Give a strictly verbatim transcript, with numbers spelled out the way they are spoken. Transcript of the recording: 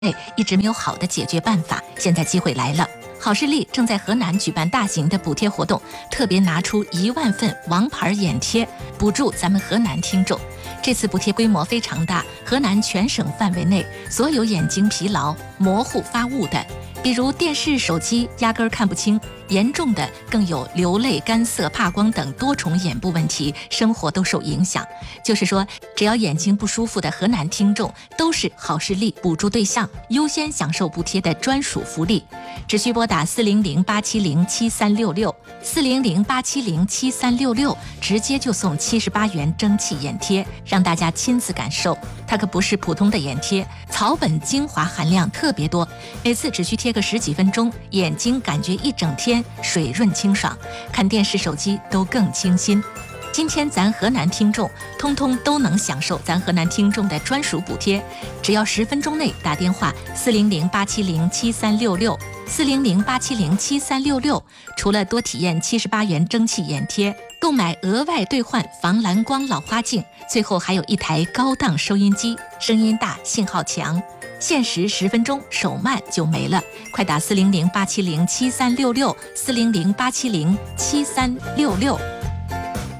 一直没有好的解决办法，现在机会来了。好视力正在河南举办大型的补贴活动，特别拿出一万份王牌眼贴补助咱们河南听众。这次补贴规模非常大，河南全省范围内所有眼睛疲劳、模糊发雾的，比如电视、手机压根儿看不清，严重的更有流泪、干涩、怕光等多重眼部问题，生活都受影响。就是说，只要眼睛不舒服的河南听众，都是好视力补助对象，优先享受补贴的专属福利。只需拨打四零零八七零七三六六四零零八七零七三六六，直接就送七十八元蒸汽眼贴，让大家亲自感受。它可不是普通的眼贴，草本精华含量特别多，每次只需贴个十几分钟，眼睛感觉一整天水润清爽，看电视、手机都更清新。今天咱河南听众通通都能享受咱河南听众的专属补贴，只要十分钟内打电话四零零八七零七三六六四零零八七零七三六六，除了多体验七十八元蒸汽眼贴，购买额外兑换防蓝光老花镜，最后还有一台高档收音机，声音大，信号强。限时十分钟，手慢就没了，快打四零零八七零七三六六四零零八七零七三六六。